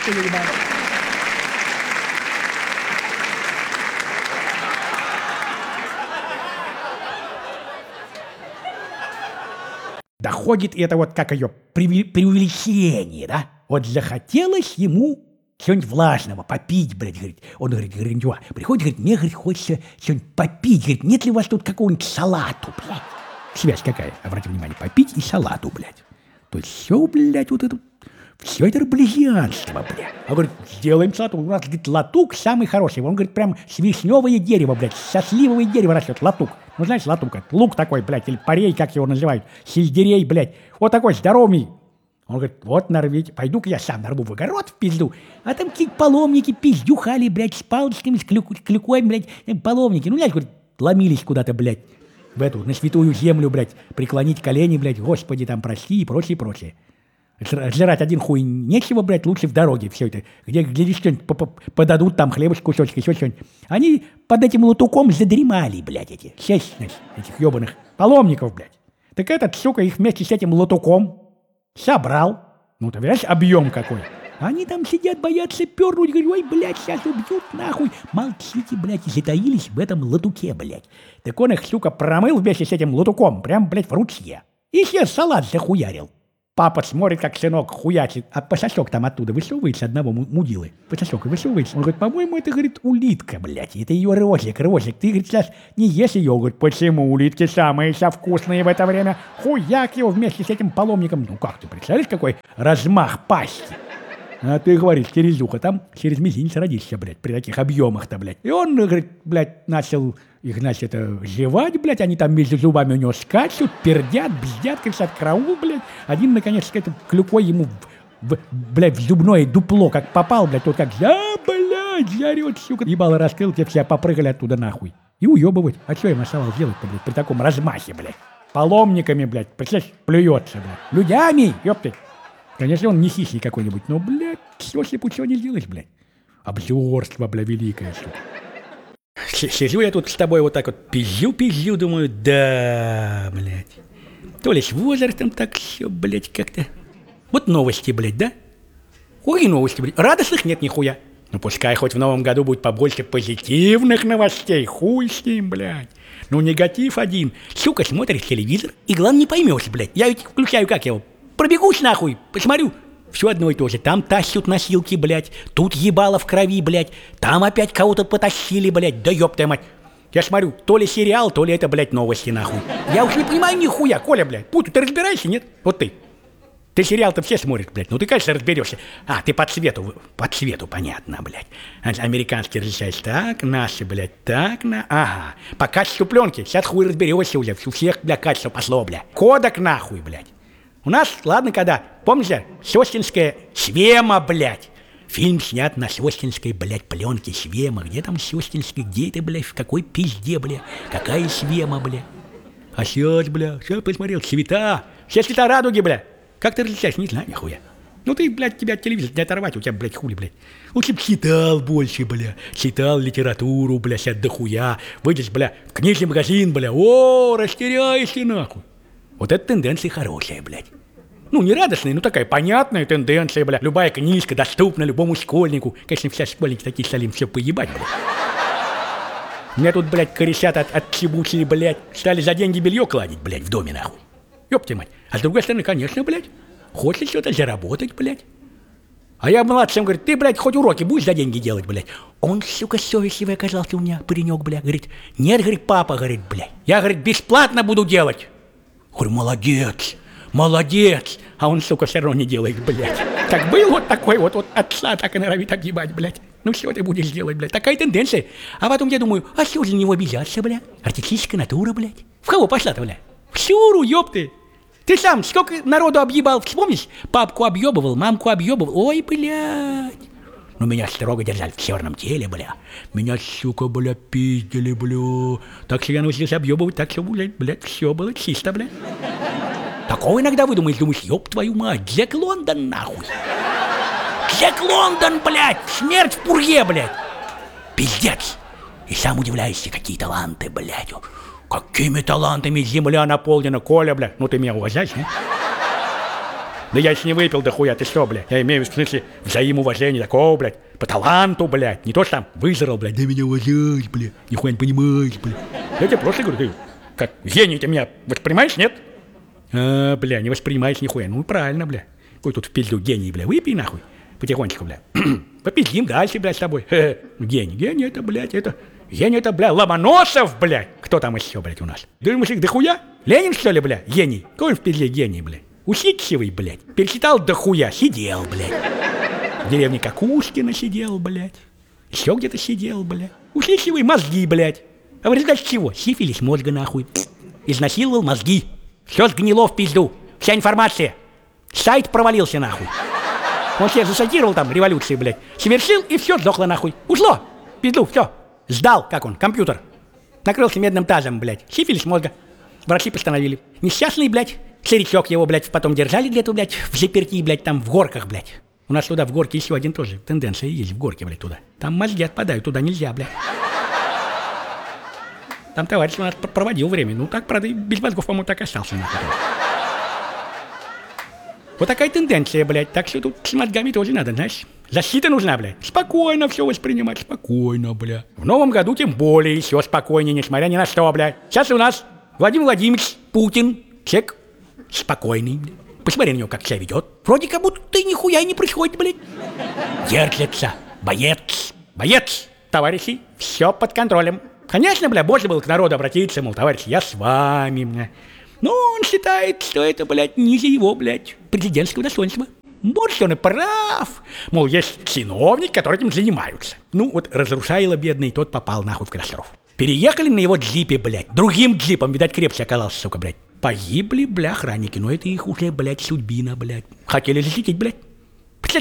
Доходит это вот как ее преувеличение, да? Вот захотелось ему что-нибудь влажного попить, блядь, говорит. Он говорит, приходит, говорит, мне, говорит, хочется что-нибудь попить. Говорит, нет ли у вас тут какого-нибудь салату, блядь? Связь какая? Обратите внимание, попить и салату, блядь. То есть все, блядь, вот это, все это близианство, блядь. Он говорит, сделаем салату. У нас, говорит, латук самый хороший. Он говорит, прям с вишневое дерево, блядь, со сливовое дерево растет, латук. Ну, знаешь, латук, лук такой, блядь, или парей, как его называют, сельдерей, блядь. Вот такой здоровый. Он говорит, вот нарвите, пойду-ка я сам нарву в огород в пизду. А там какие-то паломники пиздюхали, блядь, с палочками, с клюкой, блядь, паломники. Ну, знаешь, говорит, ломились куда-то, блядь, в эту, на святую землю, блядь, преклонить колени, блядь, Господи, там, прости и прочее, прочее. Жрать один хуй нечего, блядь, лучше в дороге все это. Где что-нибудь подадут, там хлебушек, кусочек, еще что-нибудь. Они под этим лутуком задремали, блядь, эти 6 этих ебаных паломников, блядь. Так этот, сука, их вместе с этим лутуком собрал. Ну, ты видишь, объем какой. Они там сидят, боятся пернуть, говорят, ой, блядь, сейчас убьют, нахуй. Молчите, блядь, и затаились в этом латуке, блядь. Так он их, сука, промыл вместе с этим латуком, прям, блядь, в ручье. И себе салат захуярил. Папа смотрит, как сынок хуячит, а пососок там оттуда высовывается одного мудилы. Пососок высовывается. Он говорит, по-моему, это, говорит, улитка, блядь. Это ее рожик. Ты, говорит, сейчас не ешь ее. Он говорит, почему? Улитки самые вкусные в это время. Хуяк его вместе с этим паломником. Ну как ты, представляешь, какой размах пасти? А ты, говоришь, Терезуха, там через мизинец родишься, блядь, при таких объемах-то, блядь. И он, говорит, блядь, начал их, значит, жевать, блядь, они там между зубами у него скачут, пердят, бздят, кричат, караул, блядь. Один, наконец, с этой клюкой ему, блядь, в зубное дупло, как попал, блядь, тот как, блядь, зарет, сука. Ебало раскрыл, те все попрыгали оттуда нахуй. И уебывать. А что им оставалось делать-то, блядь, при таком размахе, блядь? Паломниками, блядь, представляешь, плюется, блядь. Людьми, ёпты. Конечно, он не хищник какой-нибудь, но, блядь, все слепучего не сделаешь, блядь. Обзорство, блядь, великое, сука. Сижу я тут с тобой вот так вот, пизжу, думаю, да, блядь. То ли с возрастом так все, блядь, как-то. Вот новости, блядь, да? Ой, новости, блядь. Радостных нет нихуя. Ну, пускай хоть в новом году будет побольше позитивных новостей, хуй с ним, блядь. Ну, негатив один. Сука, смотришь телевизор, и главное не поймешь, блядь. Я ведь включаю, как его, пробегусь нахуй, посмотрю. Все одно и то же. Там тащут носилки, блядь. Тут ебало в крови, блядь. Там опять кого-то потащили, блядь. Да ёб твою мать. Я смотрю, то ли сериал, то ли это, блядь, новости, нахуй. Я уж не понимаю нихуя. Коля, блядь, Путу, ты разбираешься, нет? Вот ты. Ты сериал-то все смотрят, блядь. Ну ты, конечно, разберешься. А, ты по цвету, понятно, блядь. Американский различается так, наши, блядь, так, ага. По качеству пленки. Сейчас хуй разберешься уже. У всех, блядь, качество пошло, блядь. Кодек, нахуй, блядь. У нас, ладно, когда, помните, Сёстинская Свема, блядь. Фильм снят на Сёстинской, блядь, пленке Свема. Где там Сёстинский, где это, блядь, в какой пизде, блядь? Какая Свема, блядь? А сейчас, блядь, сейчас посмотрел, цвета. Все цвета радуги, блядь. Как ты различаешь? Не знаю, нихуя. Ну ты, блядь, тебя от телевизора не оторвать, у тебя, блядь, хули, блядь. Лучше б читал больше, бля. Читал литературу, бля, сейчас дохуя. Выйдешь, бля, в книжный магазин, бля. О, растеряешься, нахуй. Вот эта тенденция хорошая, блядь. Ну, не радостная, но такая понятная тенденция, блядь. Любая книжка доступна любому школьнику. Конечно, все школьники такие стали им все поебать, блядь. Меня тут, блядь, корешат от чебучей, блядь. Стали за деньги белье кладить, блядь, в доме, нахуй. Ёб твою мать. А с другой стороны, конечно, блядь, хочется что-то заработать, блядь. А я младшим, говорит, ты, блядь, хоть уроки будешь за деньги делать, блядь. Он, сука, совестливый оказался у меня, паренек, блядь. Говорит, нет, говорит, папа, говорит, блядь. Я, говорит, бесплатно буду делать. Говорю, молодец, молодец. А он, сука, все равно не делает, блядь. Как был вот такой вот отца, так и норовит огибать, блядь. Ну что ты будешь делать, блядь? Такая тенденция. А потом я думаю, а что за него обижаться, блядь? Артистическая натура, блядь. В кого пошла-то, блядь? В Сюру, ёпты. Ты сам сколько народу объебал, вспомнишь? Папку объебывал, мамку объебывал. Ой, блядь. Ну, меня строго держали в черном теле, бля. Меня, сука, бля, пиздили, бля. Так что я научился объебывать, так что, блядь, все было чисто, бля. Такого иногда выдумаешь, думаешь, ёб твою мать, Джек Лондон, нахуй. Джек Лондон, блядь, смерть в пурге, блядь. Пиздец. И сам удивляешься, какие таланты, блядь. Какими талантами земля наполнена, Коля, блядь. Ну, ты меня уважаешь, не? Да я еще не выпил дохуя, ты что, блядь? Я имею в смысле взаимоуважения такого, блядь, по таланту, блядь. Не то, что там вызрал, блядь, да меня уважаешь, блядь, нихуя не понимаешь, блядь. Я тебе просто говорю, ты как гений ты меня воспринимаешь, нет? А, бля, не воспринимаешь нихуя. Ну, правильно, бля. Какой тут в пизду гений, бля, выпей нахуй. Потихонечку, бля. Попиздим дальше, блядь, с тобой. Гений это, блядь, это... Гений это, бля, Ломоносов, блядь. Кто там еще, блядь, у нас? Думаешь, их дохуя? Ленин, что ли, бля? Гений. Какой он в пизде гений, блядь? Усидчивый, блядь. Перечитал дохуя, сидел, блядь. В деревне Кукушкина сидел, блядь. Еще где-то сидел, блядь. Усидчивый, мозги, блядь. А в результате чего? Сифилис мозга, нахуй. Изнасиловал мозги. Все сгнило в пизду. Вся информация. Сайт провалился, нахуй. Он себя засадировал там, революции, блядь. Совершил, и все, сдохло, нахуй. Ушло. Пизду, все. Сдал, как он, компьютер. Накрылся медным тазом, блядь. Сифилис мозга. Врачи постановили. Несчастный, блядь. Старичок его, блядь, потом держали где-то, блядь, в заперти, блядь, там в горках, блядь. У нас туда в горке еще один тоже тенденция есть, в горке, блядь, туда. Там мозги отпадают, туда нельзя, блядь. Там товарищ у нас проводил время. Ну так, правда, без мозгов, по-моему, так и остался, нахуй. Вот такая тенденция, блядь. Так что тут с мозгами тоже надо, знаешь. Защита нужна, блядь. Спокойно все воспринимать, спокойно, блядь. В новом году тем более еще спокойнее, несмотря ни на что, блядь. Сейчас у нас Владимир Владимирович Путин. Человек спокойный, блядь. Посмотри на него, как себя ведет. Вроде как будто нихуя не происходит, блядь. Держится. Боец. Боец. Товарищи, все под контролем. Конечно, бля, можно было к народу обратиться, мол, товарищи, я с вами, бля. Но он считает, что это, блядь, ниже его, блядь, президентского достоинства. Может, он и прав. Мол, есть чиновники, которые этим занимаются. Ну, вот разрушайло бедный, тот попал нахуй в катастрофу. Переехали на его джипе, блядь. Другим джипом, видать, крепче оказался, сука, блядь. Погибли, бля, охранники, но это их уже, блядь, судьбина, блядь. Хотели защитить, блядь.